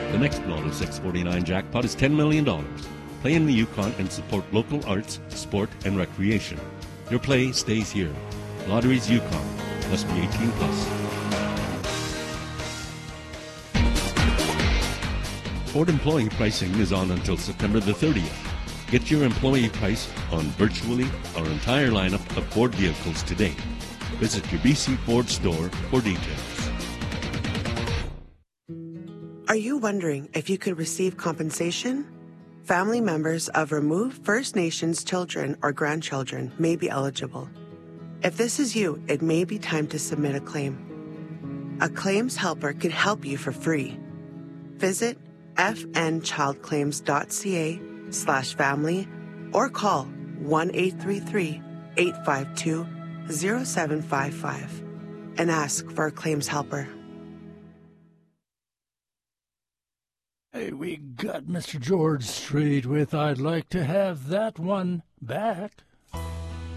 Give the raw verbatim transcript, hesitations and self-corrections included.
The next Lotto six forty-nine jackpot is ten million dollars. Play in the Yukon and support local arts, sport, and recreation. Your play stays here. Lotteries Yukon. Must be eighteen plus. Ford employee pricing is on until September the thirtieth. Get your employee price on virtually our entire lineup of Ford vehicles today. Visit your B C Ford store for details. Are you wondering if you could receive compensation? Family members of removed First Nations children or grandchildren may be eligible. If this is you, it may be time to submit a claim. A claims helper could help you for free. Visit fnchildclaims.ca slash family or call one eight three three, eight five two, zero seven five five and ask for a claims helper. Hey, we got Mister George Strait with I'd Like to Have That One back.